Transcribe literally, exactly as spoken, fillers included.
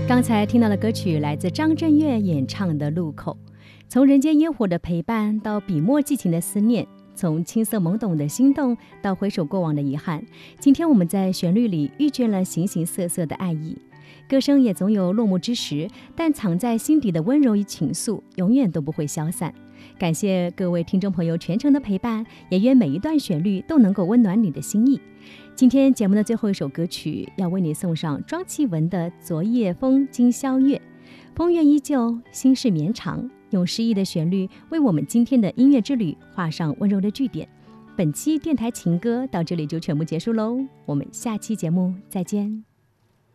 刚才听到的歌曲来自张震岳演唱的《路口》，从人间烟火的陪伴到笔墨寄情的思念，从青涩懵懂的心动到回首过往的遗憾，今天我们在旋律里遇见了形形色色的爱意。歌声也总有落幕之时，但藏在心底的温柔与情愫永远都不会消散。感谢各位听众朋友全程的陪伴，也愿每一段旋律都能够温暖你的心意。今天节目的最后一首歌曲，要为你送上庄启文的《昨夜风今宵月》。风月依旧，心事绵长，用诗意的旋律为我们今天的音乐之旅画上温柔的句点。本期电台情歌到这里就全部结束喽，我们下期节目再见。